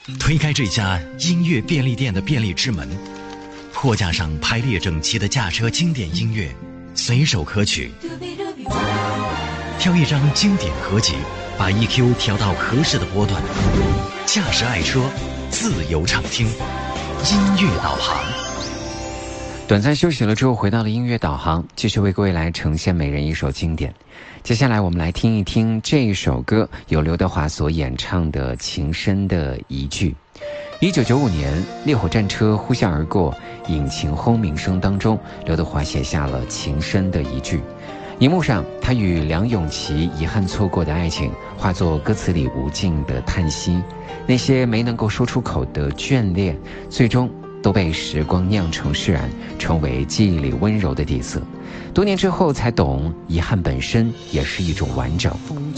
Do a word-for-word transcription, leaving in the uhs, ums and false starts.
推开这家音乐便利店的便利之门，货架上排列整齐的驾车经典音乐，随手可取。挑一张经典合集，把 E Q 调到合适的波段，驾驶爱车，自由畅听，音乐导航。 短暂休息了之后，回到了音乐导航，继续为各位来呈现每人一首经典。接下来我们来听一听这一首歌，由刘德华所演唱的《情深的一句》。一九九五年，烈火战车呼啸而过，引擎轰鸣声当中，刘德华写下了《情深的一句》。荧幕上，他与梁咏琪遗憾错过的爱情，化作歌词里无尽的叹息。那些没能够说出口的眷恋，最终都被时光酿成释然，成为记忆里温柔的底色。多年之后才懂，遗憾本身也是一种完整。